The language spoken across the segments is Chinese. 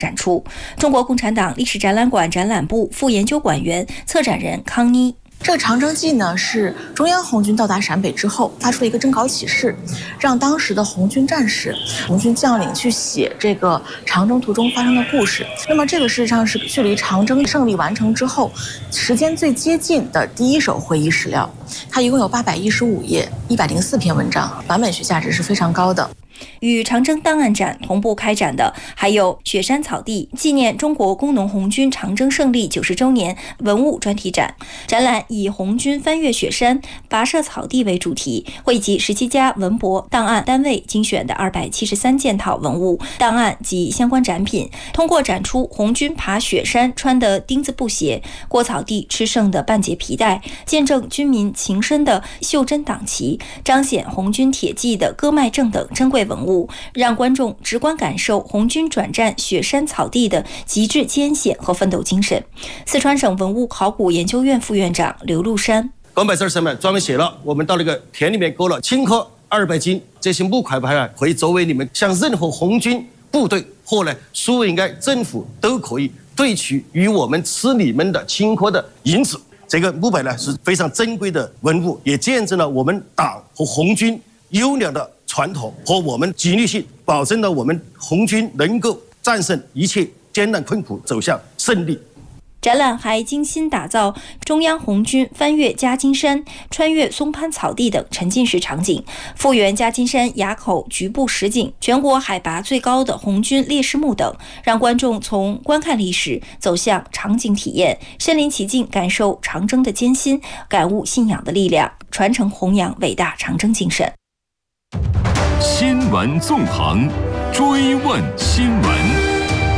展出。中国共产党历史展览馆展览部副研究馆员、策展人康妮。 这个长征记呢，是中央红军到达陕北之后发出了一个征稿启事，让当时的红军战士、红军将领去写这个长征途中发生的故事。那么这个事实上是距离长征胜利完成之后时间最接近的第一手会议史料。它一共有815页，104篇文章，版本学价值是非常高的。 与长征档案展同步开展的还有雪山草地纪念中国工农红军长征胜利90周年文物专题展。展览以红军翻越雪山、跋涉草地为主题，汇集17家文博档案单位精选的273件套文物、档案及相关展品，通过展出红军爬雪山穿的钉子布鞋、过草地吃剩的半截皮带、见证军民情深的袖珍党旗、彰显红军铁骑的割麦证等珍贵文物，让观众直观感受红军转战雪山草地的极致艰险和奋斗精神。四川省文物考古研究院副院长刘禄山： 岗牌证上面专门写了，我们到那个田里面割了青稞200斤，这些木块牌可以作为你们向任何红军部队或呢苏维埃政府都可以兑取与我们吃你们的青稞的银子。这个木牌呢是非常珍贵的文物，也见证了我们党和红军优良的传统和我们纪律性，保证了我们红军能够战胜一切艰难困苦，走向胜利。 展览还精心打造中央红军翻越夹金山、穿越松潘草地等沉浸式场景，复原夹金山垭口局部实景、全国海拔最高的红军烈士墓等，让观众从观看历史走向场景体验，身临其境感受长征的艰辛，感悟信仰的力量，传承弘扬伟大长征精神。 新闻纵横，追问新闻。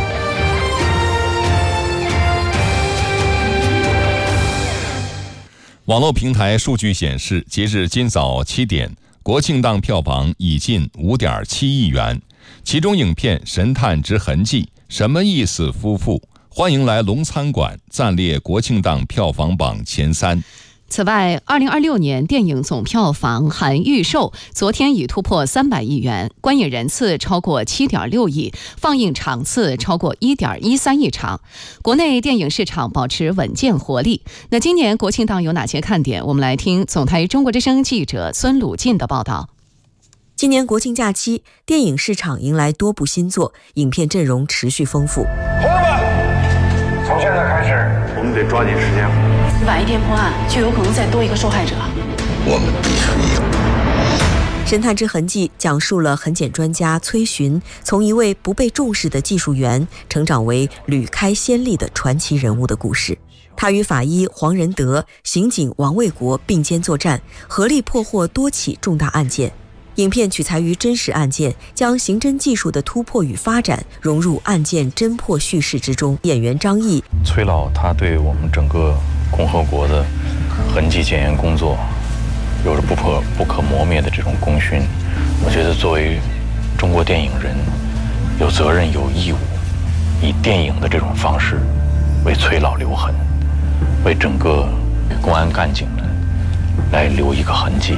网络平台数据显示，截至今早7点，国庆档票房已近5.7亿元，其中影片《神探之痕迹》、什么意思夫妇、欢迎来龙餐馆暂列国庆档票房榜前3。 此外，2026年电影总票房含预售昨天已突破300亿元，观影人次超过7.6亿，放映场次超过1.13亿场。国内电影市场保持稳健活力。那今年国庆档有哪些看点？我们来听总台中国之声记者孙鲁进的报道。 今年国庆假期，电影市场迎来多部新作，影片阵容持续丰富。 同志们，从现在开始，我们得抓紧时间。 晚一天破案，就有可能再多一个受害者。 我们必须赢。 《神探之痕迹》讲述了痕检专家崔寻从一位不被重视的技术员成长为屡开先例的传奇人物的故事。他与法医黄仁德、刑警王卫国并肩作战，合力破获多起重大案件。影片取材于真实案件，将刑侦技术的突破与发展融入案件侦破叙事之中。演员张译： 崔老他对我们整个共和国的痕迹检验工作有着不可磨灭的这种功勋。我觉得作为中国电影人，有责任有义务以电影的这种方式为崔老留痕，为整个公安干警们来留一个痕迹。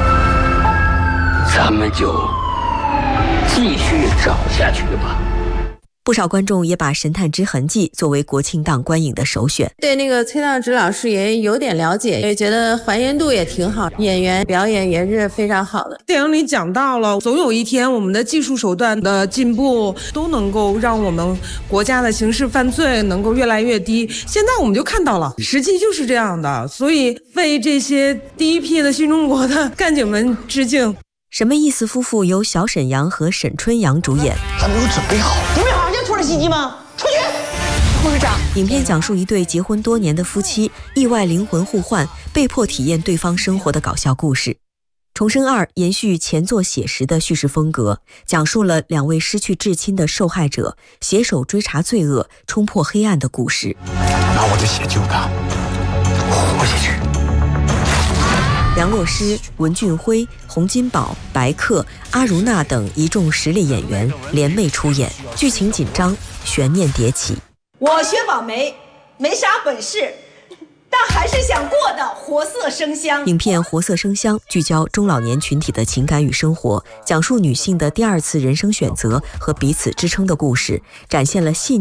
咱们就继续找下去吧。 不少观众也把《神探之痕迹》作为国庆档观影的首选。 对那个崔道直老师也有点了解，也觉得还原度也挺好，演员表演也是非常好的。 电影里讲到了，总有一天我们的技术手段的进步都能够让我们国家的刑事犯罪能够越来越低。现在我们就看到了，实际就是这样的。所以为这些第一批的新中国的干警们致敬。 什么意思夫妇由小沈阳和沈春阳主演。 还没有准备好像土耳其吗？出去！ 护士长。影片讲述一对结婚多年的夫妻意外灵魂互换，被迫体验对方生活的搞笑故事。《重生2》延续前作写实的叙事风格，讲述了2位失去至亲的受害者携手追查罪恶、冲破黑暗的故事。 拿我的血救他，活下去。 梁洛施、文俊辉、洪金宝、白客、阿如娜等一众实力演员联袂出演，剧情紧张，悬念迭起。 我学网媒，没啥本事，但还是想过得活色生香。 影片《活色生香》聚焦中老年群体的情感与生活，讲述女性的第2次人生选择和彼此支撑的故事，展现了细腻